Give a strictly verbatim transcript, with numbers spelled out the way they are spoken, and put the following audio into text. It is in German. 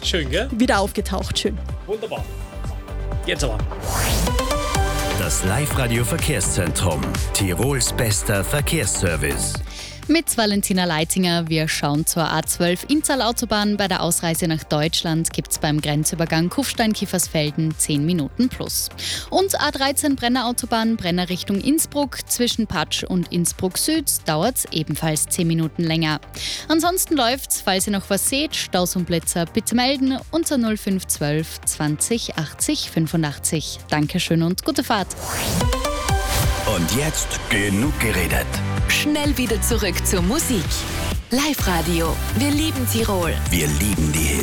Schön, gell? Wieder aufgetaucht, schön. Wunderbar. Jetzt aber. Das Live-Radio-Verkehrszentrum. Tirols bester Verkehrsservice. Mit Valentina Leitinger. Wir schauen zur A zwölf Inntal-Autobahn. Bei der Ausreise nach Deutschland gibt es beim Grenzübergang Kufstein-Kiefersfelden zehn Minuten plus. Und A dreizehn Brenner-Autobahn, Brenner Richtung Innsbruck. Zwischen Patsch und Innsbruck Süd dauert es ebenfalls zehn Minuten länger. Ansonsten läuft's, falls ihr noch was seht, Staus und Blitzer bitte melden unter null fünf zwölf zwanzig achtzig fünfundachtzig. Dankeschön und gute Fahrt. Und jetzt genug geredet. Schnell wieder zurück zur Musik. Live-Radio. Wir lieben Tirol. Wir lieben die Hits.